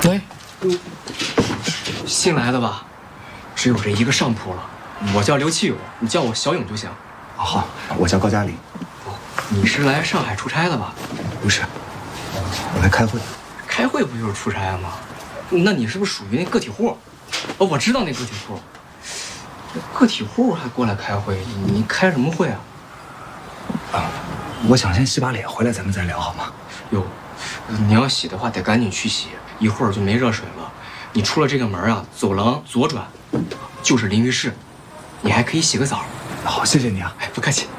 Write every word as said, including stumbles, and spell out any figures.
喂，新来的吧？只有这一个上铺了。我叫刘启勇，你叫我小勇就行。 好，我叫高嘉林。 你是来上海出差的吧？ 不是，我来开会。 开会不就是出差吗？那你是不是属于那个体户？哦，我知道那个体户。个体户还过来开会，你开什么会啊？ 啊，我想先洗把脸，回来咱们再聊好吗？ 哟，你要洗的话得赶紧去洗，一会儿就没热水了。你出了这个门啊，走廊左转就是淋浴室，你还可以洗个澡。 好，谢谢你啊。 哎，不客气。